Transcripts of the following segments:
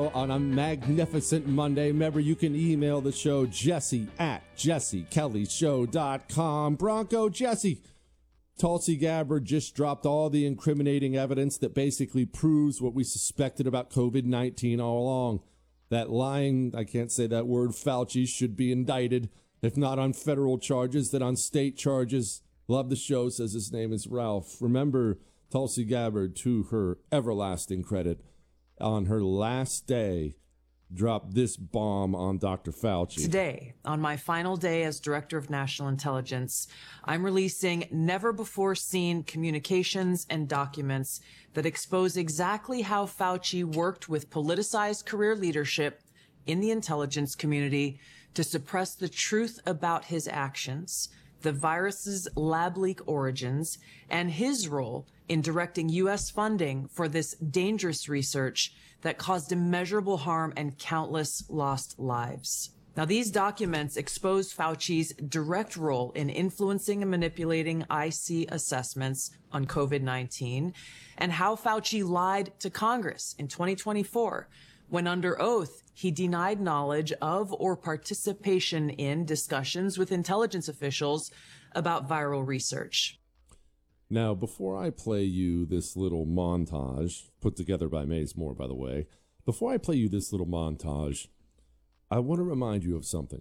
show on a magnificent Monday. Remember, you can email the show, jesse@jessekellyshow.com. Bronco Jesse. Tulsi Gabbard just dropped all the incriminating evidence that basically proves what we suspected about COVID-19 all along. That lying, I can't say that word, Fauci should be indicted, if not on federal charges, then on state charges. Love the show, says his name is Ralph. Remember, Tulsi Gabbard, to her everlasting credit, on her last day, dropped this bomb on Dr. Fauci. Today, on my final day as Director of National Intelligence, I'm releasing never-before-seen communications and documents that expose exactly how Fauci worked with politicized career leadership in the intelligence community to suppress the truth about his actions, the virus's lab leak origins, and his role in directing U.S. funding for this dangerous research that caused immeasurable harm and countless lost lives. Now, these documents expose Fauci's direct role in influencing and manipulating IC assessments on COVID-19 and how Fauci lied to Congress in 2024 when under oath he denied knowledge of or participation in discussions with intelligence officials about viral research. Now, before I play you this little montage, put together by Maze Moore, by the way, before I play you this little montage, I want to remind you of something.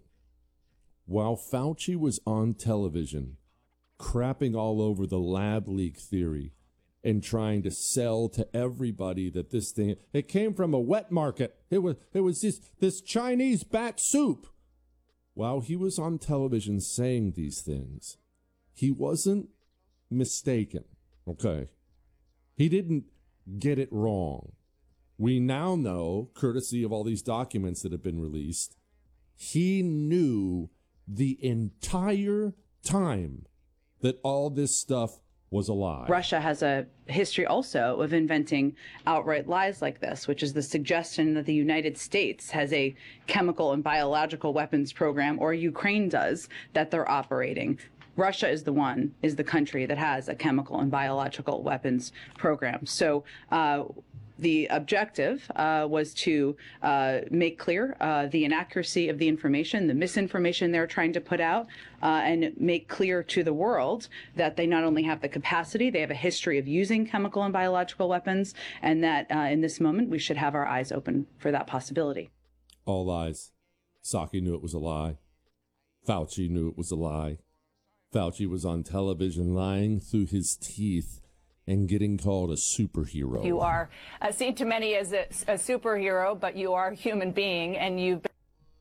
While Fauci was on television, crapping all over the lab leak theory and trying to sell to everybody that this thing, it came from a wet market. It was this Chinese bat soup. While he was on television saying these things, he wasn't mistaken, okay? He didn't get it wrong. We now know, courtesy of all these documents that have been released, he knew the entire time that all this stuff was a lie. Russia has a history also of inventing outright lies like this, which is the suggestion that the United States has a chemical and biological weapons program, or Ukraine does, that they're operating. Russia is the country that has a chemical and biological weapons program. So the objective was to make clear the inaccuracy of the information, the misinformation they're trying to put out, and make clear to the world that they not only have the capacity, they have a history of using chemical and biological weapons, and that in this moment we should have our eyes open for that possibility. All lies. Psaki knew it was a lie. Fauci knew it was a lie. Fauci was on television lying through his teeth and getting called a superhero. You are seen to many as a superhero, but you are a human being, and you've been...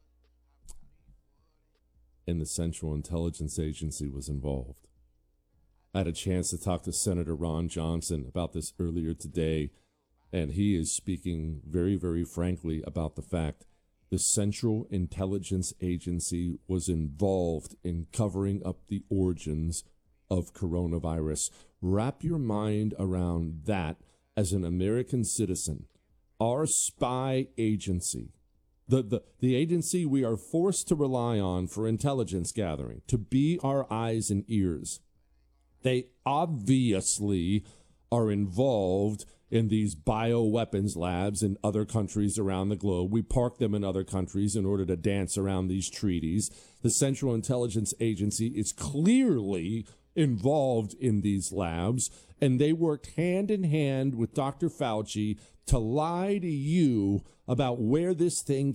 And the Central Intelligence Agency was involved. I had a chance to talk to Senator Ron Johnson about this earlier today, and he is speaking very, very frankly about the fact the Central Intelligence Agency was involved in covering up the origins of coronavirus. Wrap your mind around that as an American citizen. Our spy agency, the agency we are forced to rely on for intelligence gathering, to be our eyes and ears, they obviously are involved in these bioweapons labs in other countries around the globe. We park them in other countries in order to dance around these treaties. The Central Intelligence Agency is clearly involved in these labs, and they worked hand in hand with Dr. Fauci to lie to you about where this thing